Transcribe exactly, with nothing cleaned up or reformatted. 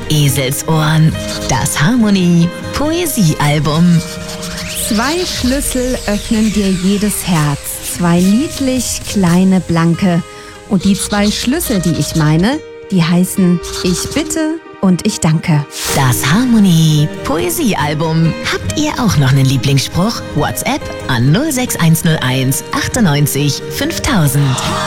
Eselsohren. Das Harmonie Poesiealbum. Zwei Schlüssel öffnen dir jedes Herz. Zwei niedlich kleine Blanke. Und die zwei Schlüssel, die ich meine, die heißen Ich bitte und Ich danke. Das Harmonie Poesiealbum. Habt ihr auch noch einen Lieblingsspruch? WhatsApp an null sechs eins null eins achtundneunzig fünftausend.